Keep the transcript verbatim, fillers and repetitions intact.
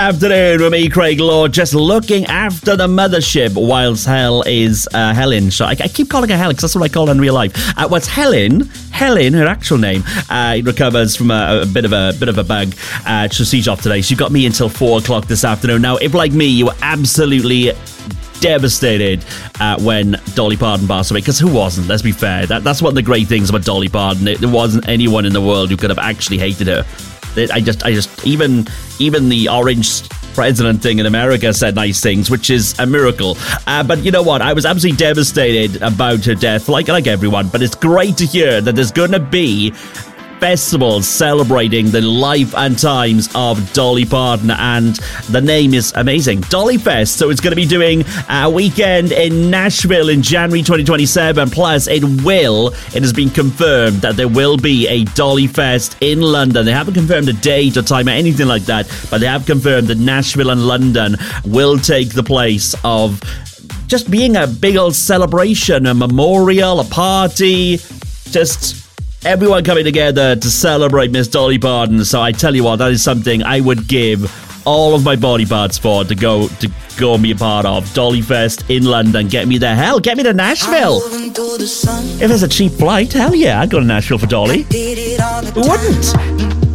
Afternoon with me, Craig Lord, just looking after the mothership whilst Hel is uh, Helen. So I, I keep calling her Helen because that's what I call her in real life. Uh, what's Helen? Helen, her actual name, uh, recovers from a, a bit of a bit of a bug. Uh, so she's off today. She got me until four o'clock this afternoon. Now, if like me, you were absolutely devastated uh, when Dolly Parton passed away, because who wasn't? Let's be fair. That, that's one of the great things about Dolly Parton. There wasn't anyone in the world who could have actually hated her. I just, I just, even, even the orange president thing in America said nice things, which is a miracle. Uh, but you know what? I was absolutely devastated about her death, like like everyone. But it's great to hear that there's going to be festivals celebrating the life and times of Dolly Parton, and the name is amazing, Dolly Fest. So it's going to be doing a weekend in Nashville in January twenty twenty-seven. Plus, it will, it has been confirmed that there will be a Dolly Fest in London. They haven't confirmed a date or time or anything like that, but they have confirmed that Nashville and London will take the place of just being a big old celebration, a memorial, a party, just everyone coming together to celebrate Miss Dolly Parton. So I tell you what, that is something I would give all of my body parts for, to go to go and be a part of. Dolly Fest in London. Get me there. Hell, get me to Nashville. If there's a cheap flight, hell yeah, I'd go to Nashville for Dolly. Who wouldn't?